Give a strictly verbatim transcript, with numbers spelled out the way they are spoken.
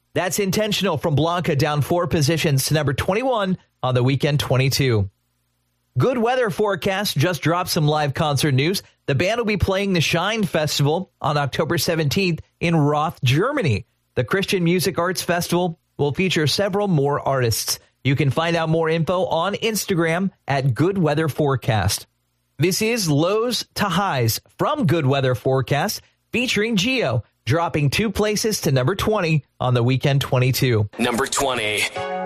That's Intentional from Blanca, down four positions to number twenty-one on the Weekend twenty-two. Good weather forecast just dropped some live concert news. The band will be playing the Shine Festival on October seventeenth in Roth, Germany. The Christian Music Arts Festival will feature several more artists. You can find out more info on Instagram at Good Weather Forecast. This is Lows to Highs from Good Weather Forecast, featuring Geo, dropping two places to number twenty on the Weekend twenty-two. Number twenty.